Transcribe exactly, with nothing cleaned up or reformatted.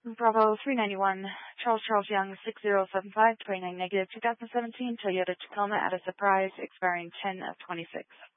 Bravo three ninety-one, Charles Charles Young, six zero seven five, twenty-nine negative, two thousand seventeen Toyota Tacoma at a surprise, expiring ten of twenty-six.